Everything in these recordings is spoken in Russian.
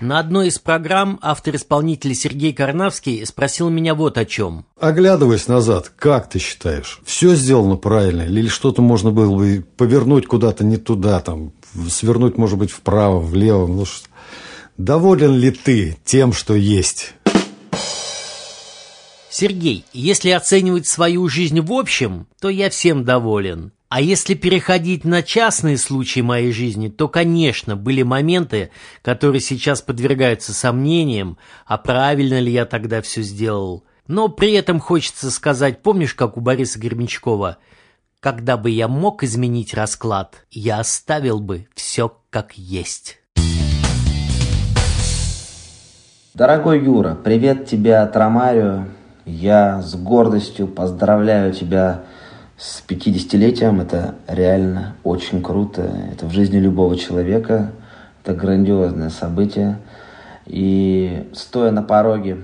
На одной из программ автор-исполнитель Сергей Карнавский спросил меня вот о чем. Оглядываясь назад, как ты считаешь, все сделано правильно? Или что-то можно было бы повернуть куда-то не туда, там, свернуть, может быть, вправо, влево? Ну, доволен ли ты тем, что есть? Сергей, если оценивать свою жизнь в общем, то я всем доволен. А если переходить на частные случаи моей жизни, то, конечно, были моменты, которые сейчас подвергаются сомнениям, а правильно ли я тогда все сделал. Но при этом хочется сказать, помнишь, как у Бориса Гребенщикова, «Когда бы я мог изменить расклад, я оставил бы все как есть». Дорогой Юра, привет тебе от Ромарио. Я с гордостью поздравляю тебя с 50-летием. Это реально очень круто. Это в жизни любого человека. Это грандиозное событие. И стоя на пороге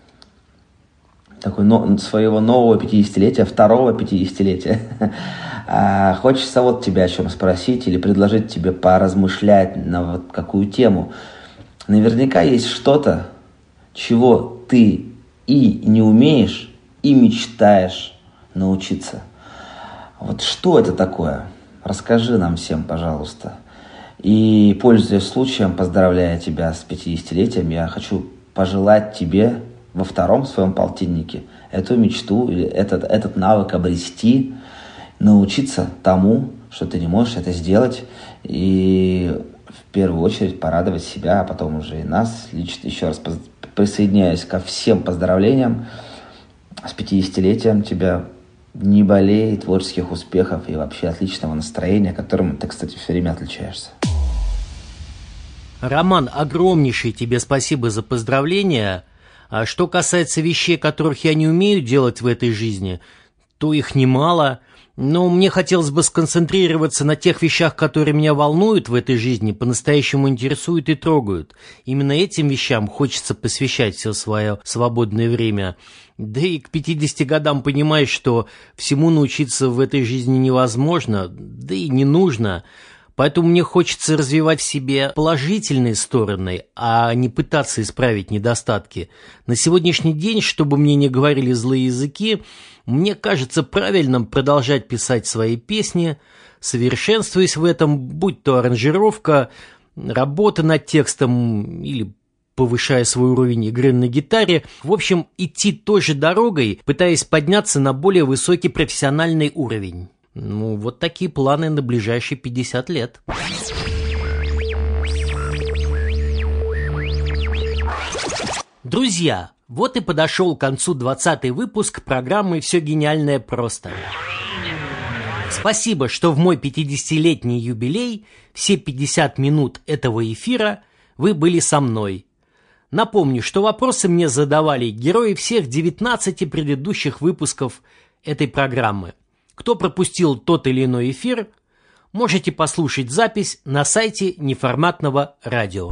своего нового 50-летия, второго 50-летия, хочется вот тебя о чем спросить или предложить тебе поразмышлять на вот какую тему. Наверняка есть что-то, чего ты и не умеешь, и мечтаешь научиться. Вот что это такое? Расскажи нам всем, пожалуйста. И, пользуясь случаем, поздравляя тебя с 50-летием, я хочу пожелать тебе во втором своем полтиннике эту мечту, или этот навык обрести, научиться тому, что ты не можешь это сделать, и в первую очередь порадовать себя, а потом уже и нас. Лично еще раз присоединяюсь ко всем поздравлениям с 50-летием тебя. Не болей, творческих успехов и вообще отличного настроения, которым ты, кстати, все время отличаешься. Роман, огромнейшее тебе спасибо за поздравления. А что касается вещей, которых я не умею делать в этой жизни, то их немало. Но мне хотелось бы сконцентрироваться на тех вещах, которые меня волнуют в этой жизни, по-настоящему интересуют и трогают. Именно этим вещам хочется посвящать все свое свободное время. Да и к 50 годам понимаешь, что всему научиться в этой жизни невозможно, да и не нужно. Поэтому мне хочется развивать в себе положительные стороны, а не пытаться исправить недостатки. На сегодняшний день, чтобы мне не говорили злые языки, мне кажется правильным продолжать писать свои песни, совершенствуясь в этом, будь то аранжировка, работа над текстом или повышая свой уровень игры на гитаре. В общем, идти той же дорогой, пытаясь подняться на более высокий профессиональный уровень. Ну, вот такие планы на ближайшие 50 лет. Друзья, вот и подошел к концу 20-й выпуск программы «Все гениальное просто». Спасибо, что в мой 50-летний юбилей все 50 минут этого эфира вы были со мной. Напомню, что вопросы мне задавали герои всех 19 предыдущих выпусков этой программы. Кто пропустил тот или иной эфир, можете послушать запись на сайте Неформатного радио.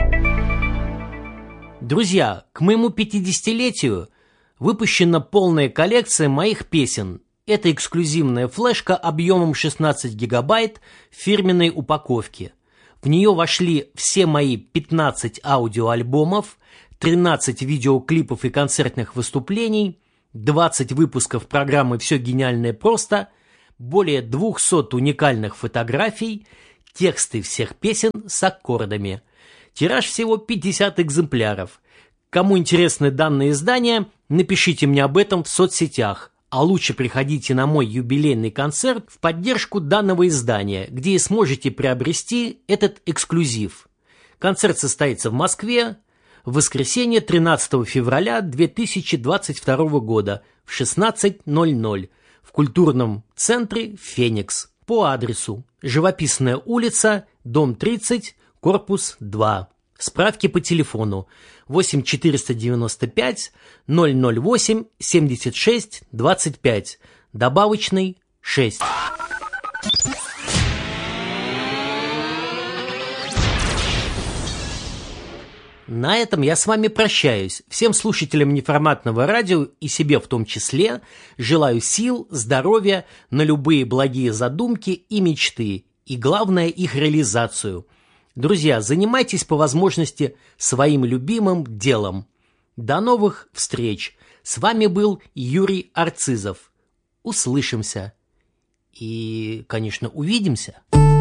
Друзья, к моему 50-летию выпущена полная коллекция моих песен. Это эксклюзивная флешка объемом 16 гигабайт в фирменной упаковке. В нее вошли все мои 15 аудиоальбомов, 13 видеоклипов и концертных выступлений, 20 выпусков программы «Все гениальное просто», более 200 уникальных фотографий, тексты всех песен с аккордами. Тираж всего 50 экземпляров. Кому интересны данные издания, напишите мне об этом в соцсетях, а лучше приходите на мой юбилейный концерт в поддержку данного издания, где и сможете приобрести этот эксклюзив. Концерт состоится в Москве в воскресенье 13 февраля 2022 года в 16:00 в культурном центре «Феникс» по адресу Живописная улица, дом 30, корпус 2. Справки по телефону 8 495 008 76 25, добавочный 6. На этом я с вами прощаюсь. Всем слушателям Неформатного радио и себе в том числе желаю сил, здоровья на любые благие задумки и мечты, и главное их реализацию. Друзья, занимайтесь по возможности своим любимым делом. До новых встреч! С вами был Юрий Арцизов. Услышимся. И, конечно, увидимся.